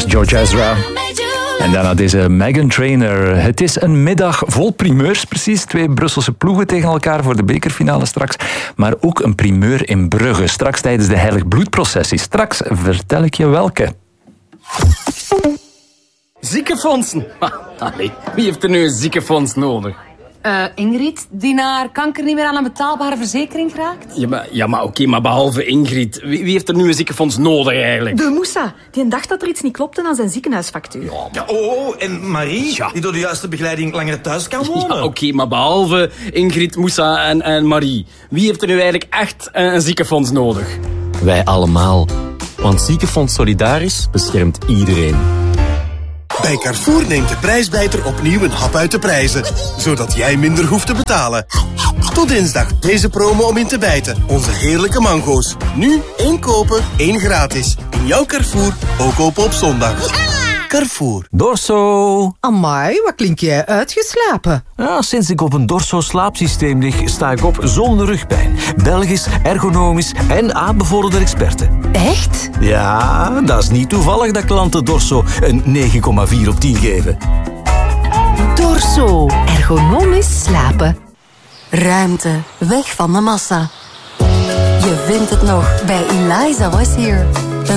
eerst George Ezra. En daarna deze Meghan Trainor. Het is een middag vol primeurs, precies. 2 Brusselse ploegen tegen elkaar voor de bekerfinale straks. Maar ook een primeur in Brugge. Straks tijdens de Heilig Bloedprocessie. Straks vertel ik je welke. Ziekenfondsen. Allee, wie heeft er nu een ziekenfonds nodig? Ingrid, die naar kanker niet meer aan een betaalbare verzekering geraakt? Oké, maar behalve Ingrid, wie heeft er nu een ziekenfonds nodig eigenlijk? De Moussa, die dacht dat er iets niet klopte aan zijn ziekenhuisfactuur. En Marie, die door de juiste begeleiding langer thuis kan wonen. Ja, oké, maar behalve Ingrid, Moussa en Marie, wie heeft er nu eigenlijk echt een ziekenfonds nodig? Wij allemaal. Want Ziekenfonds Solidaris beschermt iedereen. Bij Carrefour neemt de prijsbijter opnieuw een hap uit de prijzen, zodat jij minder hoeft te betalen. Tot dinsdag deze promo om in te bijten. Onze heerlijke mango's. Nu 1 kopen, 1 gratis. In jouw Carrefour, ook open op zondag. Carrefour. Dorso. Amai, wat klink jij uitgeslapen? Ja, sinds ik op een Dorso-slaapsysteem lig, sta ik op zonder rugpijn. Belgisch, ergonomisch en aanbevolen door experten. Echt? Ja, dat is niet toevallig dat klanten Dorso een 9,4 op 10 geven. Dorso. Ergonomisch slapen. Ruimte, weg van de massa. Je vindt het nog bij Eliza Was Here.